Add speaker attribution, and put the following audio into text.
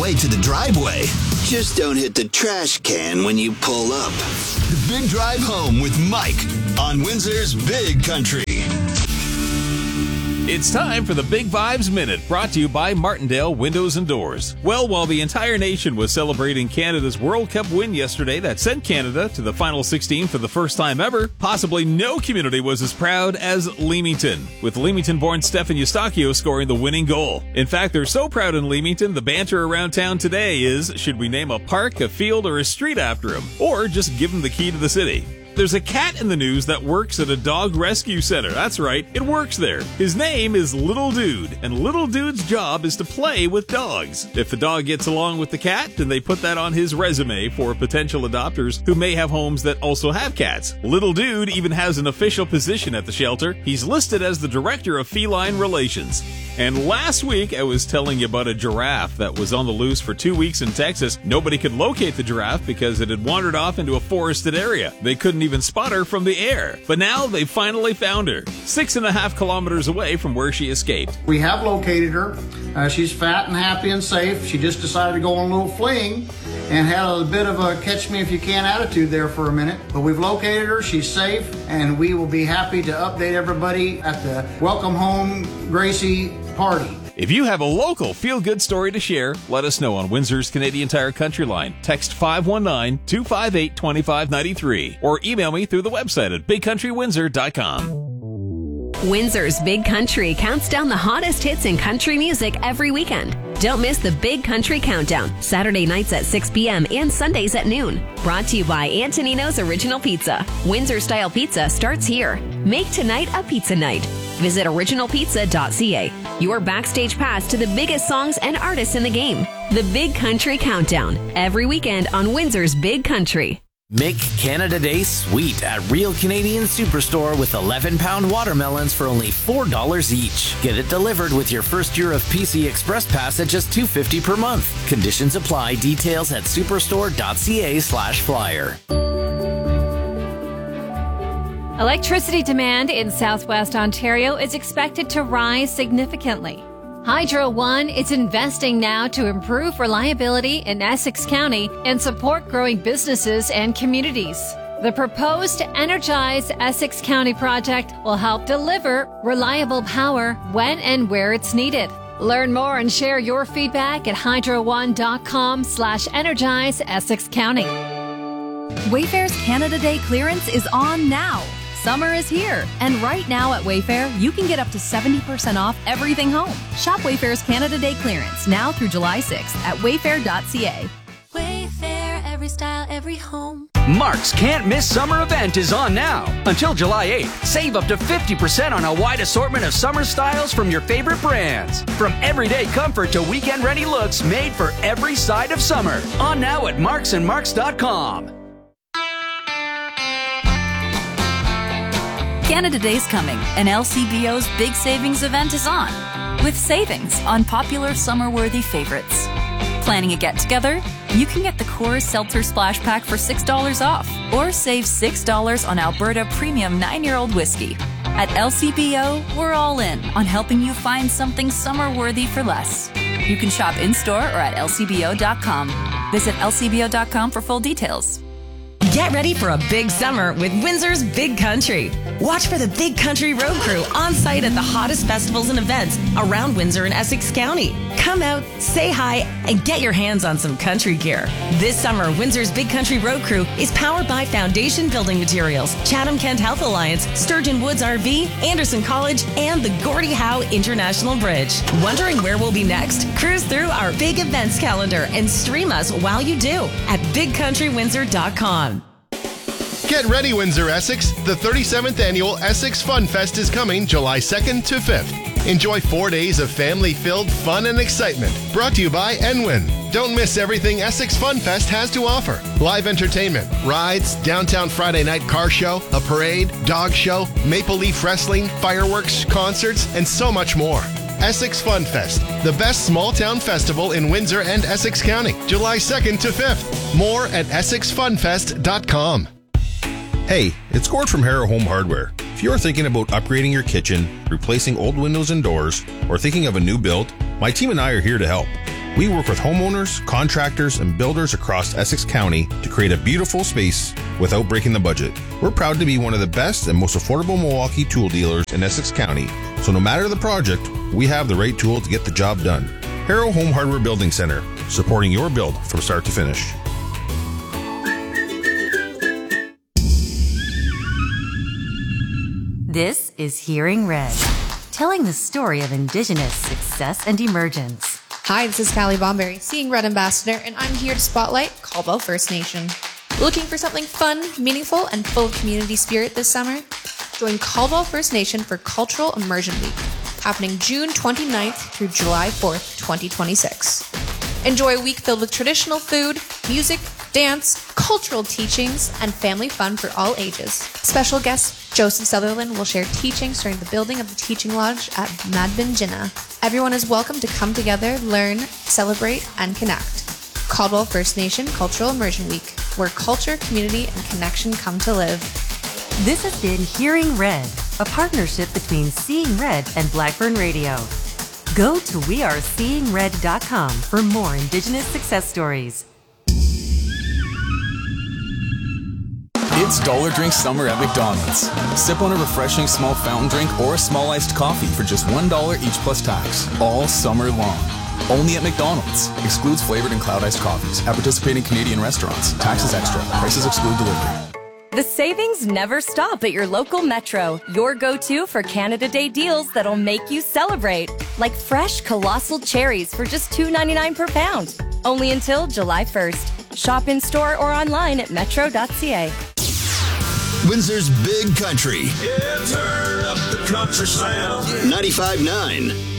Speaker 1: way to the driveway. Just don't hit the trash can when you pull up. The Big Drive Home with Mike on Windsor's Big Country.
Speaker 2: It's time for the Big Vibes Minute, brought to you by Martindale Windows and Doors. Well, while the entire nation was celebrating Canada's World Cup win yesterday that sent Canada to the final 16 for the first time ever, possibly no community was as proud as Leamington, with Leamington-born Stefan Eustachio scoring the winning goal. In fact, they're so proud in Leamington, the banter around town today is, should we name a park, a field, or a street after him? Or just give him the key to the city? There's a cat in the news that works at a dog rescue center. That's right, it works there. His name is Little Dude, and Little Dude's job is to play with dogs. If the dog gets along with the cat, then they put that on his resume for potential adopters who may have homes that also have cats. Little Dude even has an official position at the shelter. He's listed as the Director of Feline Relations. And last week, I was telling you about a giraffe that was on the loose for 2 weeks in Texas. Nobody could locate the giraffe because it had wandered off into a forested area. They couldn't even spot her from the air. But now they finally found her, 6.5 kilometers away from where she escaped.
Speaker 3: We have located her. She's fat and happy and safe. She just decided to go on a little fling and had a bit of a catch-me-if-you-can attitude there for a minute. But we've located her, she's safe, and we will be happy to update everybody at the Welcome Home Gracie party.
Speaker 2: If you have a local feel-good story to share, let us know on Windsor's Canadian Tire Country Line. Text 519-258-2593 or email me through the website at bigcountrywindsor.com.
Speaker 4: Windsor's Big Country counts down the hottest hits in country music every weekend. Don't miss the Big Country Countdown, Saturday nights at 6 p.m. and Sundays at noon. Brought to you by Antonino's Original Pizza. Windsor-style pizza starts here. Make tonight a pizza night. Visit originalpizza.ca. Your backstage pass to the biggest songs and artists in the game. The Big Country Countdown, every weekend on Windsor's Big Country.
Speaker 5: Make Canada Day sweet at Real Canadian Superstore with 11-pound watermelons for only $4 each. Get it delivered with your first year of PC Express Pass at just $2.50 per month. Conditions apply. Details at superstore.ca/flyer.
Speaker 6: Electricity demand in southwest Ontario is expected to rise significantly. Hydro One is investing now to improve reliability in Essex County and support growing businesses and communities. The proposed Energize Essex County project will help deliver reliable power when and where it's needed. Learn more and share your feedback at hydro1.com/energize Essex County.
Speaker 7: Wayfair's Canada Day clearance is on now. Summer is here, and right now at Wayfair, you can get up to 70% off everything home. Shop Wayfair's Canada Day clearance now through July 6th at wayfair.ca.
Speaker 8: Wayfair, every style, every home.
Speaker 9: Mark's Can't Miss Summer event is on now. Until July 8th, save up to 50% on a wide assortment of summer styles from your favorite brands. From everyday comfort to weekend-ready looks made for every side of summer. On now at marksandmarks.com.
Speaker 7: Canada Day's coming, and LCBO's big savings event is on, with savings on popular summer-worthy favorites. Planning a get-together? You can get the Coors Seltzer Splash Pack for $6 off, or save $6 on Alberta Premium 9-year-old whiskey. At LCBO, we're all in on helping you find something summer-worthy for less. You can shop in-store or at lcbo.com. Visit lcbo.com for full details.
Speaker 10: Get ready for a big summer with Windsor's Big Country. Watch for the Big Country Road Crew on site at the hottest festivals and events around Windsor and Essex County. Come out, say hi, and get your hands on some country gear. This summer, Windsor's Big Country Road Crew is powered by Foundation Building Materials, Chatham Kent Health Alliance, Sturgeon Woods RV, Anderson College, and the Gordie Howe International Bridge. Wondering where we'll be next? Cruise through our big events calendar and stream us while you do at bigcountrywindsor.com.
Speaker 11: Get ready, Windsor, Essex. The 37th Annual Essex Fun Fest is coming July 2nd to 5th. Enjoy 4 days of family-filled fun and excitement. Brought to you by Enwin. Don't miss everything Essex Fun Fest has to offer. Live entertainment, rides, downtown Friday night car show, a parade, dog show, Maple Leaf Wrestling, fireworks, concerts, and so much more. Essex Fun Fest, the best small-town festival in Windsor and Essex County, July 2nd to 5th. More at EssexFunFest.com.
Speaker 12: Hey, it's Gord from Harrow Home Hardware. If you're thinking about upgrading your kitchen, replacing old windows and doors, or thinking of a new build, my team and I are here to help. We work with homeowners, contractors, and builders across Essex County to create a beautiful space without breaking the budget. We're proud to be one of the best and most affordable Milwaukee tool dealers in Essex County, so no matter the project, we have the right tool to get the job done. Harrow Home Hardware Building Center, supporting your build from start to finish.
Speaker 13: This is Hearing Red, telling the story of Indigenous success and emergence.
Speaker 14: Hi, this is Callie Bomberry, Seeing Red Ambassador, and I'm here to spotlight Caldwell First Nation. Looking for something fun, meaningful, and full of community spirit this summer? Join Caldwell First Nation for Cultural Immersion Week, happening June 29th through July 4th, 2026. Enjoy a week filled with traditional food, music, dance, cultural teachings, and family fun for all ages. Special guest Joseph Sutherland will share teachings during the building of the Teaching Lodge at Madbinjina. Everyone is welcome to come together, learn, celebrate, and connect. Caldwell First Nation Cultural Immersion Week, where culture, community, and connection come to live.
Speaker 13: This has been Hearing Red, a partnership between Seeing Red and Blackburn Radio. Go to weareseeingred.com for more Indigenous success stories.
Speaker 15: It's Dollar Drink Summer at McDonald's. Sip on a refreshing small fountain drink or a small iced coffee for just $1 each plus tax, all summer long. Only at McDonald's. Excludes flavored and cloud iced coffees at participating Canadian restaurants. Taxes extra. Prices exclude delivery.
Speaker 16: The savings never stop at your local Metro. Your go-to for Canada Day deals that'll make you celebrate. Like fresh colossal cherries for just $2.99 per pound. Only until July 1st. Shop in store or online at metro.ca.
Speaker 1: Windsor's Big Country.
Speaker 17: Yeah, turn up the country sound.
Speaker 1: 95.9